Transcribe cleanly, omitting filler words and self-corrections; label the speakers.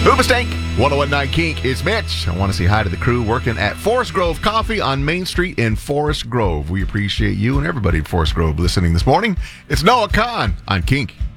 Speaker 1: Hoobastank, 1019 Kink. It's Mitch. I want to say hi to the crew working at Forest Grove Coffee on Main Street in Forest Grove. We appreciate you and everybody in Forest Grove listening this morning. It's Noah Khan on Kink.